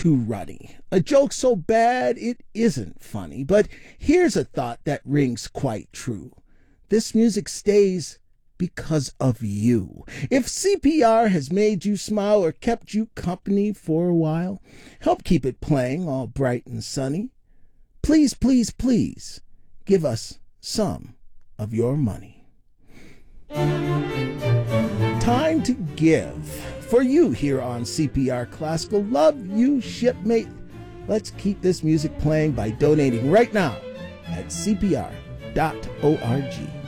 too runny. A joke so bad it isn't funny. But here's a thought that rings quite true. This music stays because of you. If CPR has made you smile or kept you company for a while, help keep it playing all bright and sunny. Please, please, please give us some of your money. Time to give. For you here on CPR Classical. Love you, shipmate. Let's keep this music playing by donating right now at cpr.org.